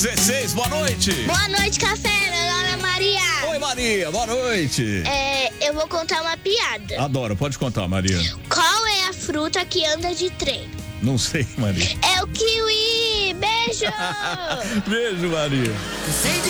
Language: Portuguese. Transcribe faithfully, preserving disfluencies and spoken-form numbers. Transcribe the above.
dezesseis, boa noite. Boa noite, café. Meu nome é Maria. Oi, Maria, boa noite. É, eu vou contar uma piada. Adoro, pode contar, Maria. Qual é a fruta que anda de trem? Não sei, Maria. É o kiwi. Beijo. Beijo, Maria.